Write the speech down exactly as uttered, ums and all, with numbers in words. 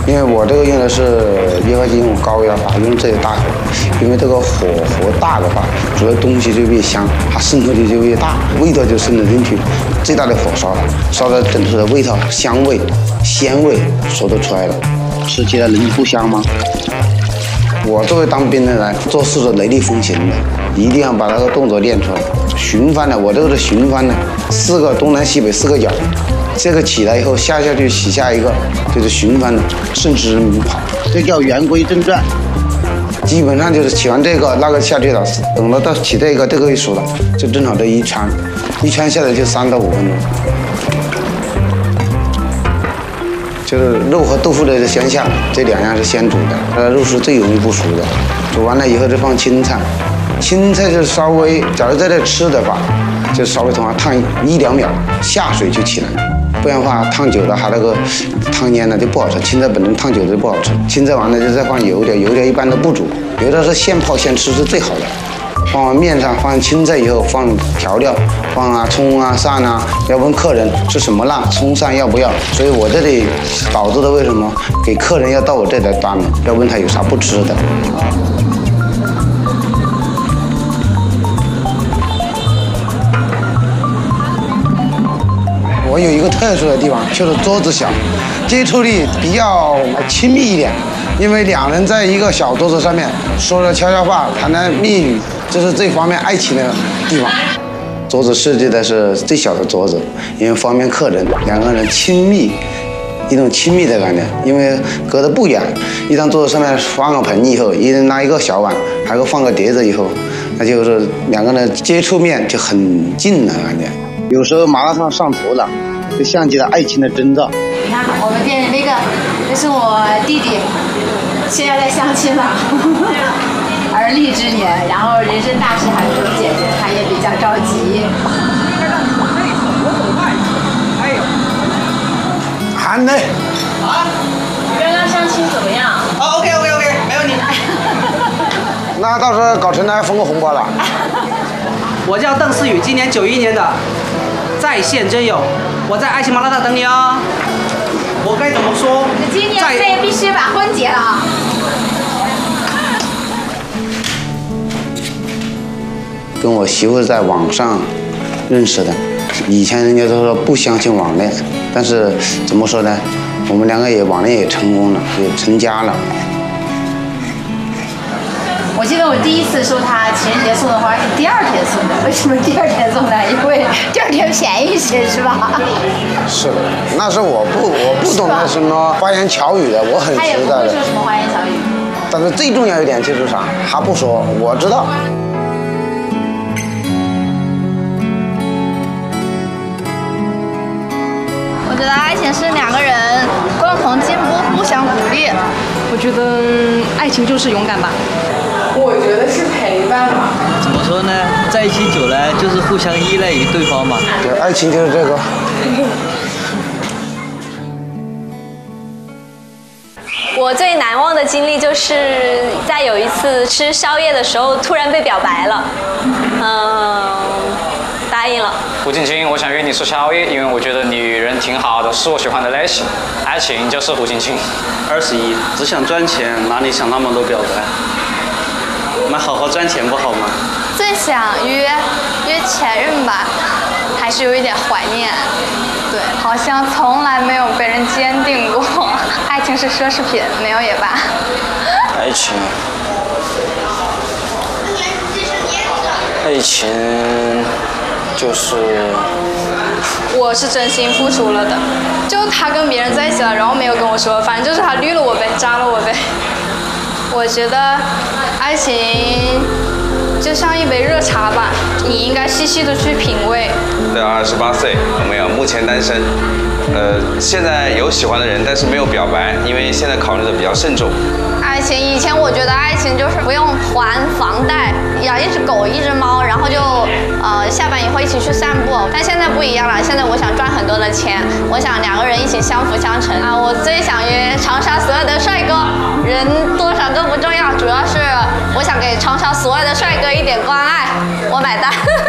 因为我这个用的是一合金高压法，用这个大火，因为这个火火大的话，煮的东西就越香，它渗透力就越大，味道就渗透进去。最大的火烧它，烧的整出的味道、香味、鲜味说得出来了。吃起来能不香吗？我作为当兵的人，做事是雷厉风行的，一定要把那个动作练出来。巡番的，我这个是巡番的，四个东南西北四个角。这个起来以后下下去起下一个，就是循环的顺时钟跑，这叫圆规正转。基本上就是起完这个那个下去了，等到到起这个这个一数了，就正好这一圈，一圈下来就三到五分钟。就是肉和豆腐的先下，这两样是先煮的，呃，肉是最容易不熟的。煮完了以后就放青菜，青菜就稍微，假如在这吃的话，就稍微从它烫一两秒，下水就起来了。不然的话，烫久了它那个汤蔫了就不好吃。青菜本身烫久了就不好吃。青菜完了就再放油条，油条一般都不煮，油条是现泡现吃是最好的。放完面上，放青菜以后放调料，放啊葱啊蒜啊。要问客人吃什么辣，葱蒜要不要？所以我这里导致的为什么给客人要到我这里来端呢？要问他有啥不吃的。我有一个特殊的地方，就是桌子小，接触力比较亲密一点，因为两人在一个小桌子上面说着悄悄话，谈谈蜜语，这是最方便爱情的地方。桌子设计的是最小的桌子，因为方便客人两个人亲密，一种亲密的感觉。因为隔得不远，一张桌子上面放个盆以后，一人拿一个小碗，还有放个碟子以后，那就是两个人接触面就很近了感觉。有时候麻辣烫上头了，就像极了爱情的征兆。 你看我们店里那个，这是我弟弟，现在在相亲了，而立之年，然后人生大事还没有解决，他也比较着急。 韩磊， 啊， 刚刚相亲怎么样？ 哦 ，OK OK OK，没问题。 那到时候搞成了还分个红包了。 我叫邓思雨，今年九一年的，在线真有，我在爱情麻辣烫等你哦。我该怎么说？ 今年内必须把婚结了啊！ 跟我媳妇在网上认识的，以前人家都说不相信网恋，但是怎么说呢？我们两个也网恋也成功了，也成家了。 我记得我第一次收他情人节送的花是第二天送的，为什么第二天送的？因为第二天便宜些，是吧？ 是的，那是我不我不懂得什么花言巧语的，我很他也实在的。 不会说什么花言巧语。 但是最重要一点就是啥，他不说，我知道。 我觉得爱情是两个人共同进步，互相鼓励。 我觉得、嗯、爱情就是勇敢吧。 我觉得是陪伴吧。 怎么说呢？在一起久了就是互相依赖于对方嘛。 对，爱情就是这个。 我最难忘的经历就是在有一次吃宵夜的时候，突然被表白了。嗯，答应了。 胡静静，我想约你吃宵夜，因为我觉得女人挺好的，是我喜欢的类型。爱情就是胡静静。 二十一，只想赚钱，哪里想那么多表白？我们好好赚钱不好吗？ 最想约约前任吧，还是有一点怀念。对，好像从来没有被人坚定过。爱情是奢侈品，没有也罢。 爱情，爱情就是我是真心付出了的，就他跟别人在一起了，然后没有跟我说，反正就是他绿了我呗，渣了我呗。我觉得爱情就像一杯热茶吧，你应该细细的去品味。 对，二十八岁，我没有，目前单身。呃，现在有喜欢的人，但是没有表白，因为现在考虑的比较慎重。 爱情，以前我觉得爱情就是不用还房贷，养一只狗一只猫，然后就呃下班以后一起去散步。但现在不一样了，现在我想赚很多的钱，我想两个人一起相辅相成啊！我最想约长沙所有的帅哥，人多少个不重要，主要是我想给长沙所有的帅哥一点关爱，我买单。